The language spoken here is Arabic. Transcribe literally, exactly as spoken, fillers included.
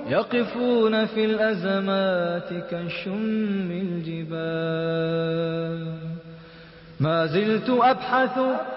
يقفون في الأزمات كالشم الجبال. ما زلت أبحث